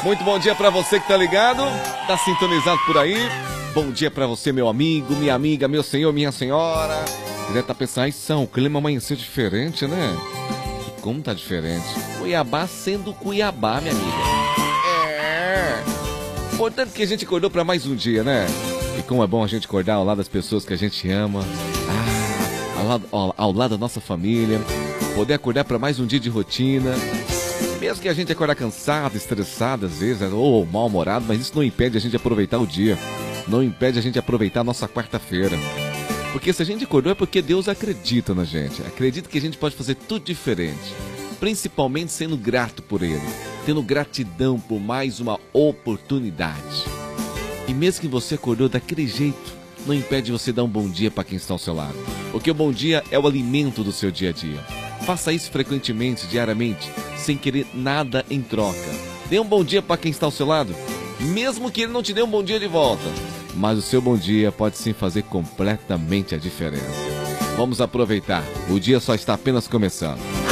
Muito bom dia pra você que tá ligado, tá sintonizado por aí. Bom dia pra você, meu amigo, minha amiga, meu senhor, minha senhora. Você deve tá pensando, o clima amanheceu diferente, né? E como tá diferente? Cuiabá sendo Cuiabá, minha amiga. É. Importante que a gente acordou pra mais um dia, né? E como é bom a gente acordar ao lado das pessoas que a gente ama. Ao lado da nossa família. Poder acordar pra mais um dia de rotina. Mesmo que a gente acorde cansado, estressado às vezes, ou mal-humorado, mas isso não impede a gente aproveitar o dia. Não impede a gente aproveitar a nossa quarta-feira. Porque se a gente acordou é porque Deus acredita na gente. Acredita que a gente pode fazer tudo diferente. Principalmente sendo grato por Ele. Tendo gratidão por mais uma oportunidade. E mesmo que você acordou daquele jeito, não impede você dar um bom dia para quem está ao seu lado. Porque o bom dia é o alimento do seu dia a dia. Faça isso frequentemente, diariamente, sem querer nada em troca. Dê um bom dia para quem está ao seu lado, mesmo que ele não te dê um bom dia de volta. Mas o seu bom dia pode sim fazer completamente a diferença. Vamos aproveitar, o dia só está apenas começando.